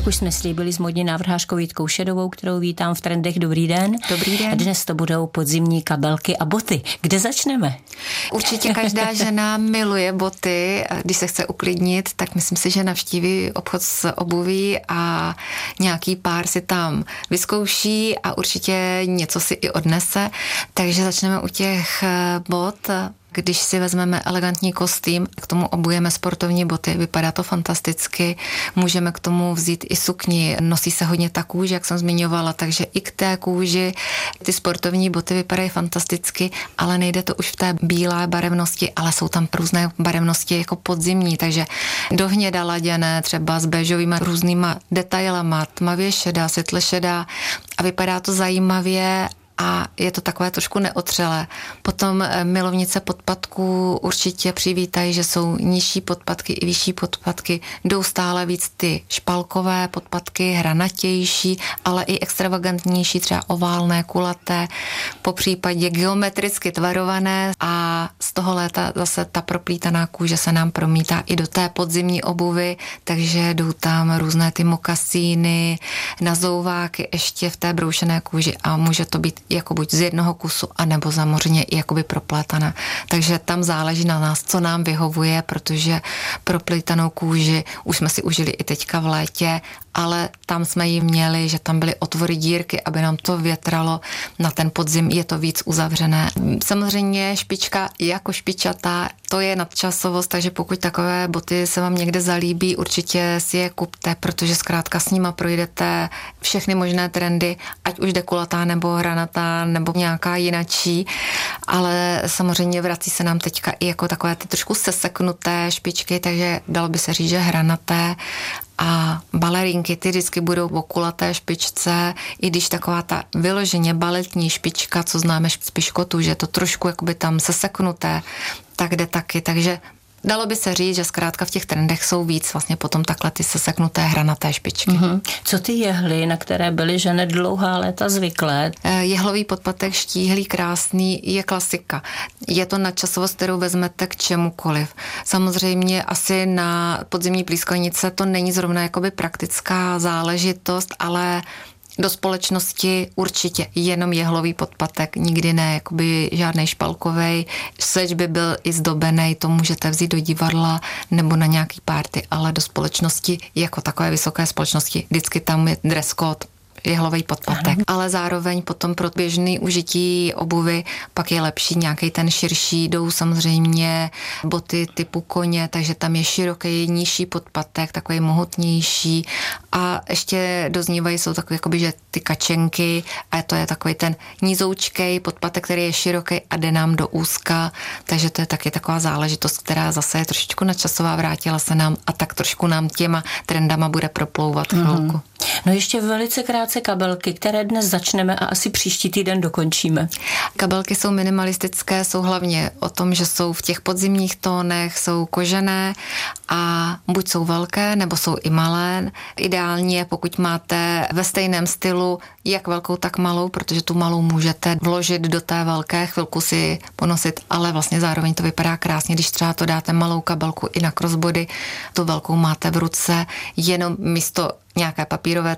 Jak už jsme slíbili s módní návrhářkou Jitkou Šedovou, kterou vítám v Trendech. Dobrý den. Dobrý den. Dnes to budou podzimní kabelky a boty. Kde začneme? Určitě každá žena miluje boty. Když se chce uklidnit, tak myslím si, že navštíví obchod s obuví a nějaký pár si tam vyzkouší a určitě něco si i odnese. Takže začneme u těch bot. Když si vezmeme elegantní kostým, k tomu obujeme sportovní boty, vypadá to fantasticky, můžeme k tomu vzít i sukni, nosí se hodně ta kůže, jak jsem zmiňovala, takže i k té kůži ty sportovní boty vypadají fantasticky, ale nejde to už v té bílé barevnosti, ale jsou tam různé barevnosti jako podzimní, takže do hněda laděné, třeba s béžovýma různýma detailama, tmavě šedá, světle šedá a vypadá to zajímavě. A je to takové trošku neotřelé. Potom milovnice podpatků určitě přivítají, že jsou nižší podpatky i vyšší podpatky. Jdou stále víc ty špalkové podpatky, hranatější, ale i extravagantnější, třeba oválné, kulaté, popřípadě geometricky tvarované a z toho léta zase ta proplítaná kůže se nám promítá i do té podzimní obuvy, takže jdou tam různé ty mokasíny, nazouváky ještě v té broušené kůži a může to být jako buď z jednoho kusu, anebo samozřejmě i jakoby proplétaná. Takže tam záleží na nás, co nám vyhovuje, protože proplítanou kůži už jsme si užili i teďka v létě, ale tam jsme ji měli, že tam byly otvory, dírky, aby nám to větralo. Na ten podzim je to víc uzavřené. Samozřejmě špička jako špičatá, to je nadčasovost, takže pokud takové boty se vám někde zalíbí, určitě si je kupte, protože zkrátka s nima projdete všechny možné trendy, ať už dekulatá nebo hranatá nebo nějaká jinačí, ale samozřejmě vrací se nám teďka i jako takové ty trošku seseknuté špičky, takže dalo by se říct, že hranaté a balerínky, ty vždycky budou o kulaté špičce, i když taková ta vyloženě baletní špička, co známe z piškotu, že je to trošku jakoby tam seseknuté, tak jde taky, takže dalo by se říct, že zkrátka v těch trendech jsou víc vlastně potom takhle ty seseknuté hranaté špičky. Mm-hmm. Co ty jehly, na které byly ženy dlouhá léta zvyklé? Jehlový podpatek štíhlý, krásný je klasika. Je to nadčasovost, kterou vezmete k čemukoliv. Samozřejmě asi na podzimní plískanice to není zrovna jakoby praktická záležitost, ale do společnosti určitě jenom jehlový podpatek, nikdy ne jakoby žádnej špalkovej, seč by byl i zdobenej, to můžete vzít do divadla nebo na nějaký party, ale do společnosti, jako takové vysoké společnosti, vždycky tam je dress code, jehlový podpatek. Aha. Ale zároveň potom pro běžný užití obuvy pak je lepší nějaký ten širší, jdou samozřejmě boty typu koně, takže tam je široký, nižší podpatek, takový mohutnější a ještě doznívají jsou takové jakoby, že ty kačenky a to je takový ten nízoučkej podpatek, který je široký a jde nám do úzka, takže to je taky taková záležitost, která zase je trošičku nadčasová, vrátila se nám a tak trošku nám těma trendama bude proplouvat chvilku. No ještě velice krátce kabelky, které dnes začneme a asi příští týden dokončíme. Kabelky jsou minimalistické, jsou hlavně o tom, že jsou v těch podzimních tónech, jsou kožené a buď jsou velké, nebo jsou i malé. Ideálně, pokud máte ve stejném stylu jak velkou, tak malou, protože tu malou můžete vložit do té velké, chvilku si ponosit, ale vlastně zároveň to vypadá krásně, když třeba to dáte malou kabelku i na crossbody, tu velkou máte v ruce, jenom místo nějaké papírové